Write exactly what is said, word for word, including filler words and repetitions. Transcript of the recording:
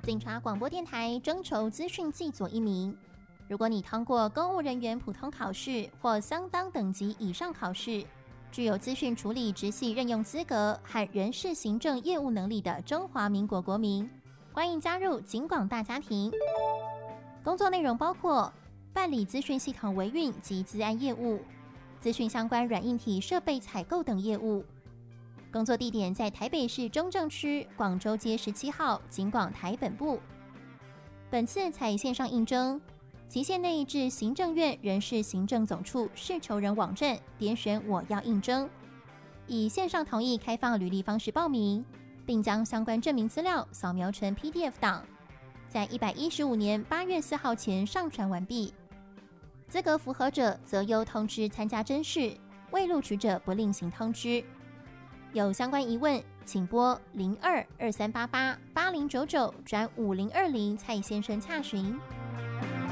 警察广播电台征求资讯技佐一名。如果你通过公务人员普通考试或相当等级以上考试，具有资讯处理直系任用资格和人事行政业务能力的中华民国国民，欢迎加入警广大家庭。工作内容包括办理资讯系统维运及资安业务、资讯相关软硬体设备采购等业务。工作地点在台北市中正区广州街十七号警广台本部。本次采线上应征，期限内至行政院人事行政总处事求人网站点选我要应征，以线上同意开放履历方式报名，并将相关证明资料扫描成 P D F 档，在一百一十五年八月四号前上传完毕。资格符合者则优通知参加甄试，未录取者不另行通知。有相关疑问，请拨零二二三八八八零九九转五零二零蔡先生洽询。